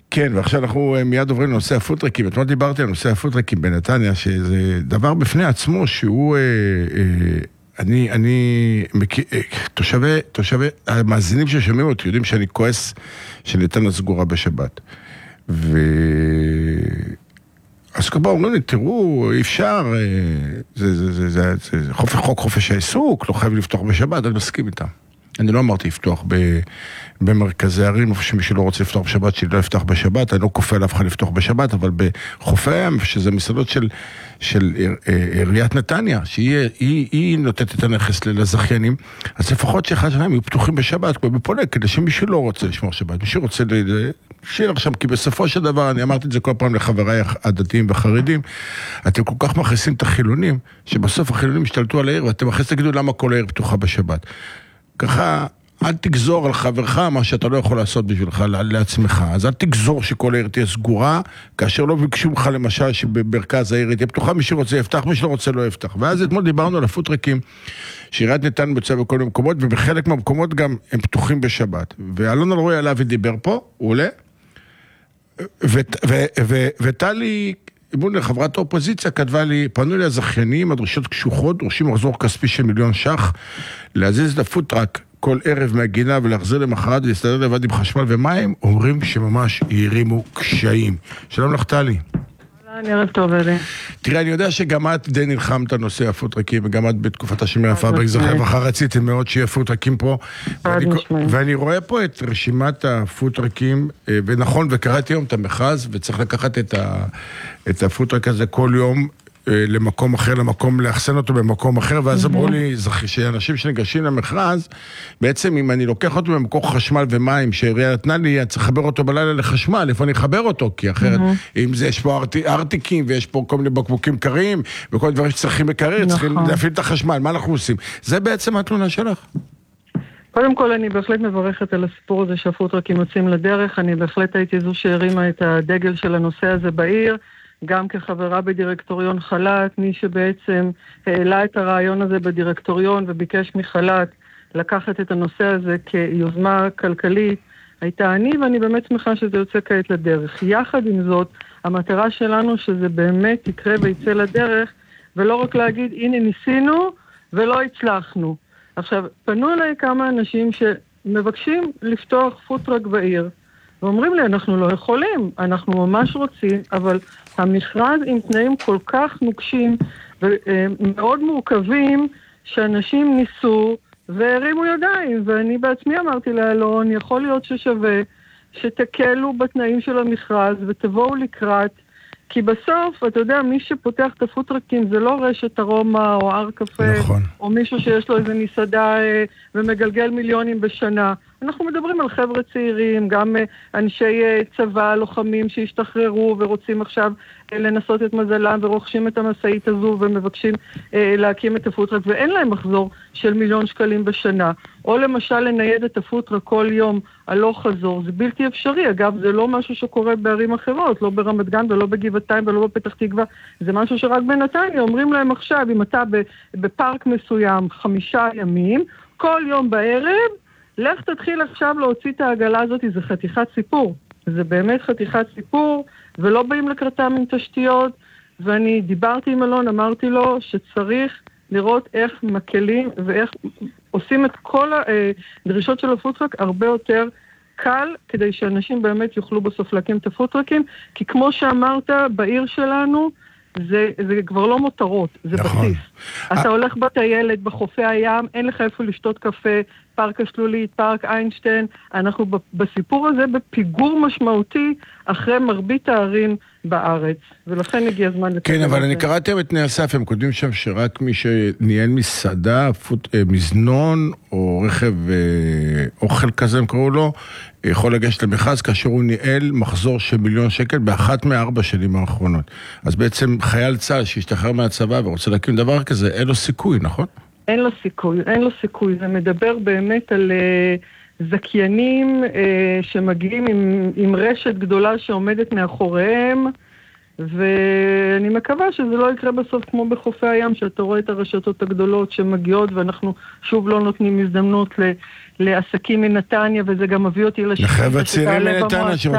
כן, ועכשיו אנחנו מיד עוברים לנושא הפוטרקים. אתמול דיברתי על נושא הפוטרקים בנתניה, שזה דבר בפני עצמו שהוא, תושבי, המאזינים ששומעים אותי יודעים שאני כועס שנתניה סגורה בשבת. אז כל פעם אומרים לי, תראו, אי אפשר, זה חוק חופש העיסוק, לא חייב לפתוח בשבת, אני מסכים איתם. אני לא אמרתי לפתוח במרכזי ערים, איפה שמישהו לא רוצה לפתוח בשבת, שלא יפתח בשבת, אני לא כופה לאף אחד לפתוח בשבת, אבל בחופי הים, שזה מסעדות של עיריית נתניה, שהיא נותנת את הנכס לזכיינים, אז לפחות שאחד שלהם יהיו פתוחים בשבת, כמו בפולק, כדי שמישהו לא רוצה לשמור שבת, מישהו רוצה להשאיר עכשיו, כי בסופו של דבר, אני אמרתי את זה כל פעם לחבריי הדתיים וחרדים, אתם כל כך מכניסים את החילונים, שבסוף החילונים השתלטו על העיר, ואתם מכניסים תגידו למה כל העיר פתוחה בשבת. ככה, אל תגזור על חברך מה שאתה לא יכול לעשות בשבילך, לעצמך. אז אל תגזור שכל העיר תהיה סגורה, כאשר לא ביקשו לך למשל שבמרכז העיר תהיה פתוחה, מי שרוצה יפתח, מי שלא רוצה לא יפתח. ואז אתמול דיברנו על הפוטרקים, שעיריית נתניה בצע בכל מיני מקומות, ובחלק מהמקומות גם הם פתוחים בשבת. ואלון אלרועי עליו ודיבר פה, הוא עולה, וטלי, חברת האופוזיציה כתבה לי, פנו לי הזכיינים, הדרישות קשוחות, דורשים מחזור כספי של 1,000,000 ש"ח, להזיז את הפוטרק כל ערב מהגינה ולהחזיר למחרת ולהסתדר לבד עם חשמל ומים, אומרים שממש הרימו קשיים. שלום לך טלי. ערב טוב אלי. תראה, אני יודע שגם את די נלחמת נושא הפוטרקים, וגם את בתקופתה של מירה פרברג זוכר, ואחר רציתם מאוד שיהיה פוטרקים פה, ואני רואה פה את רשימת הפוטרקים, ונכון, וקראתי היום את המכרז, וצריך לקחת את הפוטרק הזה כל יום, למקום אחר, לאחסן אותו במקום אחר, ואז אמרו לי, שאנשים שניגשים למכרז, בעצם אם אני לוקח אותו במקום חשמל ומים, שהעירייה נתנה לי, אני צריך לחבר אותו בלילה לחשמל, איפה אני אחבר אותו? כי אחרת, אם זה, יש פה ארטיקים, ויש פה כל מיני בקבוקים קרים, וכל דברים שצריכים לקרר, צריכים להפעיל את החשמל, מה אנחנו עושים? זה בעצם התלונה שלך. קודם כל, אני בהחלט מברכת על הסיפור הזה שהפוטרקים יוצאים לדרך, אני בהחלט הייתי זו שהרימה את הדגל של הנושא הזה בעיר, גם כחברה בדירקטוריון חל"ת, מי שבעצם העלה את הרעיון הזה בדירקטוריון וביקש מחל"ת לקחת את הנושא הזה כיוזמה כלכלית, הייתה אני, ואני באמת שמחה שזה יוצא כעת לדרך. יחד עם זאת, המטרה שלנו שזה באמת יקרה ויצא לדרך, ולא רק להגיד, הנה ניסינו ולא הצלחנו. עכשיו, פנו אליי כמה אנשים שמבקשים לפתוח פוטרק בעיר, ואומרים לי, אנחנו לא יכולים, אנחנו ממש רוצים, אבל המכרז עם תנאים כל כך נוקשים ומאוד מורכבים, שאנשים ניסו והרימו ידיים, ואני בעצמי אמרתי לאלון, יכול להיות ששווה שתקלו בתנאים של המכרז ותבואו לקראת, כי בסוף, אתה יודע, מי שפותח את הפוטרקים זה לא רשת ארומה או הר קפה, נכון. או מישהו שיש לו איזה מסעדה ומגלגל מיליונים בשנה. אנחנו מדברים על חבר'ה צעירים, גם אנשי צבא, לוחמים שהשתחררו ורוצים עכשיו לנסות את מזלם ורוכשים את המשאית הזו ומבקשים להקים את הפוטרק, ואין להם מחזור של 1,000,000 שקלים בשנה. או למשל לנייד את הפוטרק כל יום הלוך חזור, זה בלתי אפשרי. אגב, זה לא משהו שקורה בערים אחרות, לא ברמת גן ולא בגבעתיים ולא בפתח תקווה, זה משהו שרק בנתניה. אומרים להם עכשיו, אם אתה בפארק מסוים 5 ימים, כל יום בערב, לך תתחיל עכשיו להוציא את העגלה הזאת, זה חתיכת סיפור. זה באמת חתיכת סיפור, ולא באים לקראתם עם תשתיות, ואני דיברתי עם אלון, אמרתי לו שצריך לראות איך מקלים ואיך עושים את כל הדרישות של הפוטרק הרבה יותר קל, כדי שאנשים באמת יוכלו בסוף להקים את הפוטרקים, כי כמו שאמרת, בעיר שלנו, זה כבר לא מותרות, זה בסיס. אתה הולך בטיילת, בחופי הים, אין לך איפה לשתות קפה, פארק השלולית, פארק איינשטיין, אנחנו בסיפור הזה בפיגור משמעותי אחרי מרבית הערים בארץ, ולכן הגיע הזמן לתת. כן, אבל אני קראתי את תנאי הסף, הם כותבים שם שרק מי שניהל מסעדה, מזנון או רכב אוכל כזה, הם קראו לו, יכול לגשת למכרז כאשר הוא ניהל מחזור של 1,000,000 שקל באחת מ4 שנים האחרונות. אז בעצם חייל צה"ל שהשתחרר מהצבא ורוצה להקים דבר כזה, אין לו סיכוי, נכון? אין לו סיכוי. זה מדבר באמת על זכיינים שמגיעים עם רשת גדולה שעומדת מאחוריהם, ואני מקווה שזה לא יקרה בסוף כמו בחופי הים, שאתה רואה את הרשתות הגדולות שמגיעות, ואנחנו שוב לא נותנים הזדמנות לעסקים מנתניה, וזה גם מביא אותי לחבר'ה צעירים מנתניה